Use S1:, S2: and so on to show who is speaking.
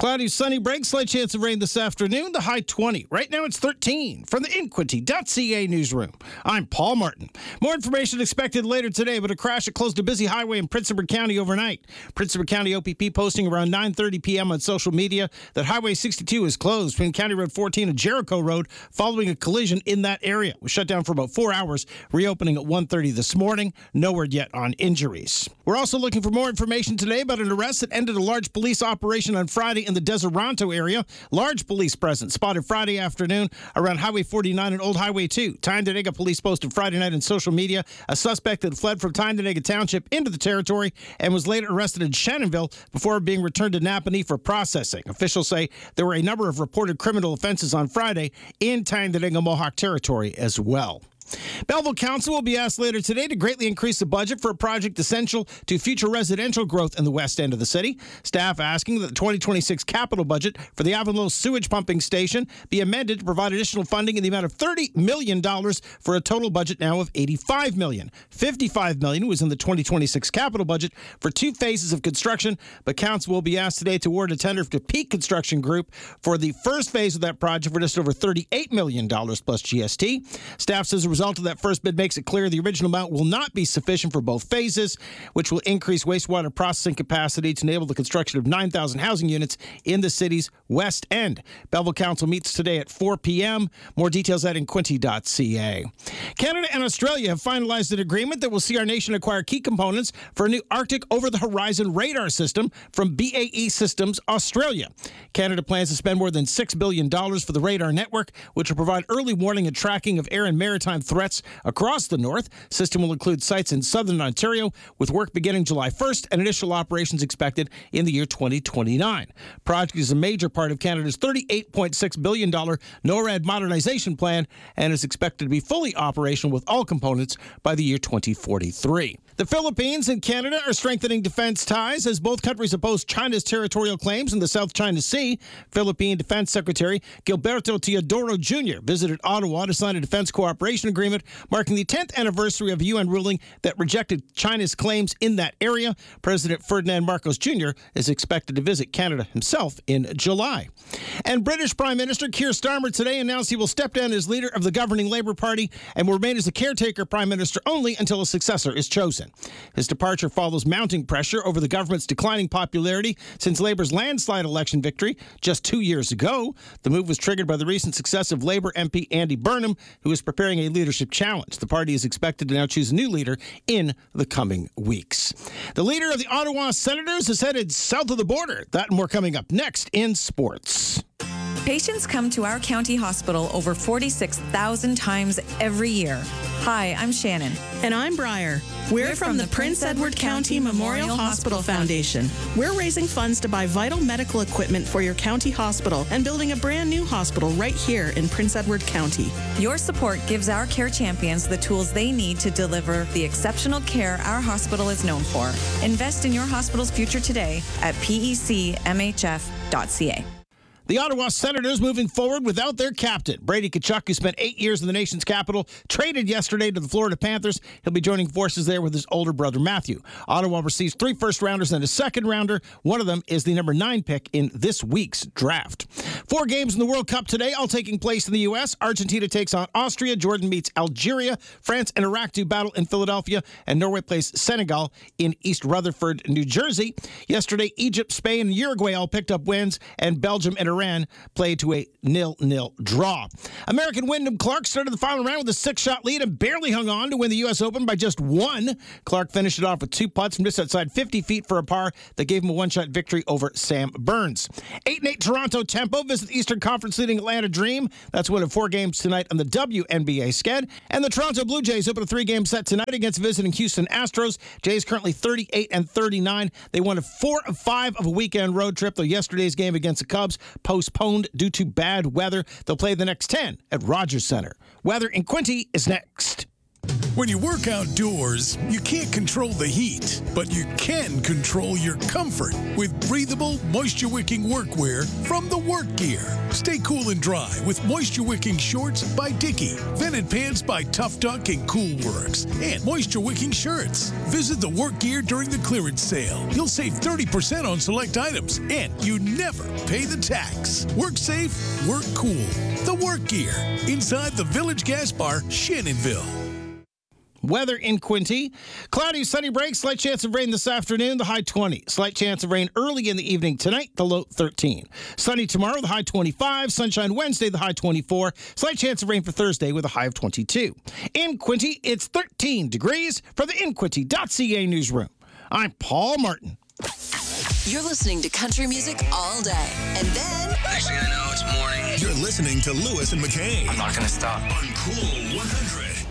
S1: Cloudy, sunny break, slight chance of rain this afternoon, the high 20. Right now it's 13. From the Inquity.ca newsroom, I'm Paul Martin. More information expected later today, but a crash that closed a busy highway in Prince Edward County overnight. Prince Edward County OPP posting around 9:30 p.m. on social media that Highway 62 is closed between County Road 14 and Jericho Road following a collision in that area. It was shut down for about 4 hours, reopening at 1:30 this morning. No word yet on injuries. We're also looking for more information today about an arrest that ended a large police operation on Friday in the Deseronto area. Large police presence spotted Friday afternoon around Highway 49 and Old Highway 2. Tyndonega police posted Friday night on social media a suspect had fled from Tyndonega Township into the territory and was later arrested in Shannonville before being returned to Napanee for processing. Officials say there were a number of reported criminal offenses on Friday in Tyndonega Mohawk territory as well. Belleville Council will be asked later today to greatly increase the budget for a project essential to future residential growth in the west end of the city. Staff asking that the 2026 capital budget for the Avonlow sewage pumping station be amended to provide additional funding in the amount of $30 million for a total budget now of $85 million. $55 million was in the 2026 capital budget for 2 phases of construction, but Council will be asked today to award a tender to Peak Construction Group for the first phase of that project for just over $38 million plus GST. Staff says the result of that first bid makes it clear the original amount will not be sufficient for both phases, which will increase wastewater processing capacity to enable the construction of 9,000 housing units in the city's west end. Belleville Council meets today at 4 p.m. More details at Inquity.ca. Canada and Australia have finalized an agreement that will see our nation acquire key components for a new Arctic over-the-horizon radar system from BAE Systems Australia. Canada plans to spend more than $6 billion for the radar network, which will provide early warning and tracking of air and maritime threats across the north. System will include sites in southern Ontario, with work beginning July 1st and initial operations expected in the year 2029. Project is a major part of Canada's $38.6 billion NORAD modernization plan and is expected to be fully operational with all components by the year 2043. The Philippines and Canada are strengthening defense ties as both countries oppose China's territorial claims in the South China Sea. Philippine Defense Secretary Gilberto Teodoro Jr. visited Ottawa to sign a defense cooperation agreement marking the 10th anniversary of a UN ruling that rejected China's claims in that area. President Ferdinand Marcos Jr. is expected to visit Canada himself in July. And British Prime Minister Keir Starmer today announced he will step down as leader of the governing Labour Party and will remain as the caretaker Prime Minister only until a successor is chosen. His departure follows mounting pressure over the government's declining popularity since Labour's landslide election victory just 2 years ago. The move was triggered by the recent success of Labour MP Andy Burnham, who is preparing a leadership challenge. The party is expected to now choose a new leader in the coming weeks. The leader of the Ottawa Senators is headed south of the border. That and more coming up next in sports.
S2: Patients come to our county hospital over 46,000 times every year. Hi, I'm Shannon.
S3: And I'm Briar. We're from the Prince Edward County Memorial Hospital Foundation. We're raising funds to buy vital medical equipment for your county hospital and building a brand new hospital right here in Prince Edward County.
S2: Your support gives our care champions the tools they need to deliver the exceptional care our hospital is known for. Invest in your hospital's future today at pecmhf.ca.
S1: The Ottawa Senators moving forward without their captain. Brady Tkachuk, who spent 8 years in the nation's capital, traded yesterday to the Florida Panthers. He'll be joining forces there with his older brother, Matthew. Ottawa receives 3 first-rounders and a second-rounder. One of them is the number 9 pick in this week's draft. 4 games in the World Cup today, all taking place in the U.S. Argentina takes on Austria. Jordan meets Algeria. France and Iraq do battle in Philadelphia. And Norway plays Senegal in East Rutherford, New Jersey. Yesterday, Egypt, Spain, and Uruguay all picked up wins, and Belgium and Iran played to a 0-0 draw. American Wyndham Clark started the final round with a 6-shot lead and barely hung on to win the U.S. Open by just 1. Clark finished it off with 2 putts from just outside 50 feet for a par that gave him a 1-shot victory over Sam Burns. 8-8 Toronto Tempo visit the Eastern Conference leading Atlanta Dream. That's one of 4 games tonight on the WNBA sked. And the Toronto Blue Jays open a 3-game set tonight against visiting Houston Astros. Jays currently 38-39. They won a 4 of 5 of a weekend road trip, though yesterday's game against the Cubs postponed due to bad weather. They'll play the next 10 at Rogers Center. Weather in Quinty is next.
S4: When you work outdoors, you can't control the heat, but you can control your comfort with breathable, moisture-wicking workwear from The Work Gear. Stay cool and dry with moisture-wicking shorts by Dickie, vented pants by Tough Duck and Cool Works, and moisture-wicking shirts. Visit The Work Gear during the clearance sale. You'll save 30% on select items, and you never pay the tax. Work safe, work cool. The Work Gear, inside the Village Gas Bar, Shannonville.
S1: Weather in Quincy. Cloudy, sunny breaks. Slight chance of rain this afternoon, the high 20. Slight chance of rain early in the evening tonight, the low 13. Sunny tomorrow, the high 25. Sunshine Wednesday, the high 24. Slight chance of rain for Thursday with a high of 22. In Quincy, it's 13 degrees for the InQuincy.ca newsroom. I'm Paul Martin.
S5: You're listening to country music all day. And then...
S6: next thing I know, it's morning.
S7: You're listening to Lewis and McCain.
S6: I'm not going to stop.
S7: On Cool 100.